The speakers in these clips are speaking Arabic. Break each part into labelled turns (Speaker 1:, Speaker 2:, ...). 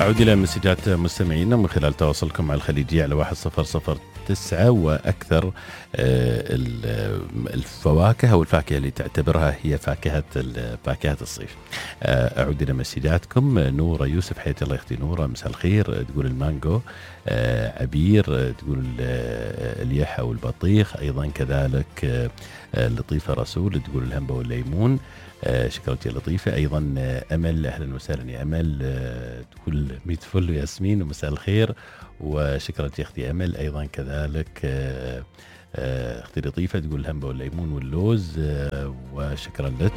Speaker 1: أعود إلى مسجات مستمعينا من خلال تواصلكم مع الخليجية على 1009 وأكثر الفواكه أو الفاكهة اللي تعتبرها هي فاكهة الصيف. أعود إلى مسجاتكم. نورة يوسف، حياتي الله يختي نورة، مساء الخير. تقول المانجو. عبير تقول اليحة والبطيخ، أيضا كذلك لطيفة رسول تقول الهنبة والليمون. شكرا يا لطيفة. أيضا أمل، أهلا وسهلا يا أمل، تقول ميت فل وياسمين ومساء الخير، وشكرا يا أختي أمل. أيضا كذلك أختي لطيفة تقول الهنبة والليمون واللوز، وشكرا لك.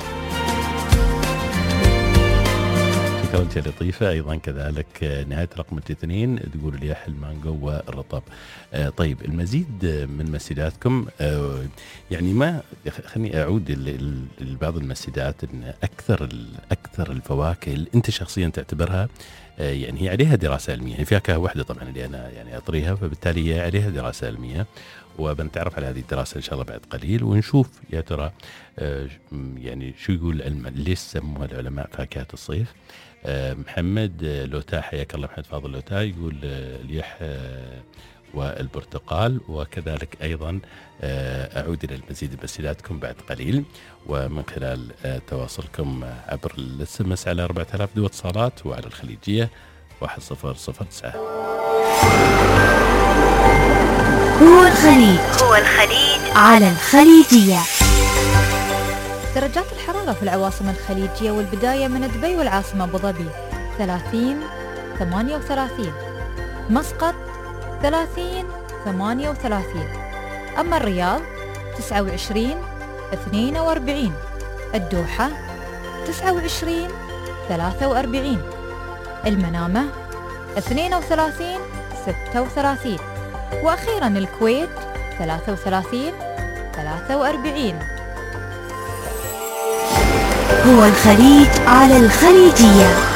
Speaker 1: شكرا يا لطيفة. أيضا كذلك نهاية رقم 2 تقول الياح المانجو والرطب. طيب المزيد من مسجاتكم. يعني ما خلني أعود لبعض المسجات إن أكثر الفواكه اللي أنت شخصيا تعتبرها يعني هي عليها دراسة علمية. يعني فاكهة واحدة طبعا اللي أنا يعني أطريها، فبالتالي هي عليها دراسة علمية، وبنتعرف على هذه الدراسة إن شاء الله بعد قليل، ونشوف يا ترى يعني شو يقول العلم، ليش سموها العلماء فاكهة الصيف. محمد لوتا، حياك الله محمد فاضل لوتا، يقول اليح والبرتقال. وكذلك أيضا أعود إلى المزيد من مسجاتكم بعد قليل، ومن خلال تواصلكم عبر الSMS على 4000 دو اتصالات، وعلى الخليجية 1009.
Speaker 2: هو الخليج على الخليجية.
Speaker 3: درجات الحرارة في العواصم الخليجية، والبداية من دبي والعاصمة أبو ظبي 30 38، مسقط 30 38، أما الرياض 29 42، الدوحة 29 43، المنامة 32 36، وأخيرا الكويت 33 43.
Speaker 2: هو الخليج على الخليجية.